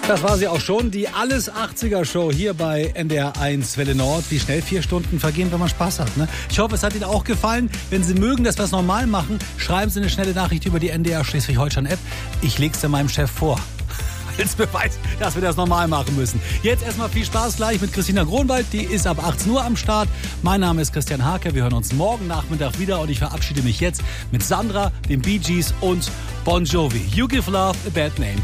Das war sie auch schon, die Alles 80er Show hier bei NDR 1 Welle Nord. Wie schnell 4 Stunden vergehen, wenn man Spaß hat. Ne? Ich hoffe, es hat Ihnen auch gefallen. Wenn Sie mögen, dass wir es normal machen, schreiben Sie eine schnelle Nachricht über die NDR Schleswig-Holstein-App. Ich leg's dann meinem Chef vor. Als Beweis, dass wir das normal machen müssen. Jetzt erstmal viel Spaß gleich mit Christina Gronwald. Die ist ab 18 Uhr am Start. Mein Name ist Christian Hake. Wir hören uns morgen Nachmittag wieder. Und ich verabschiede mich jetzt mit Sandra, den Bee Gees und Bon Jovi. You Give Love a Bad Name.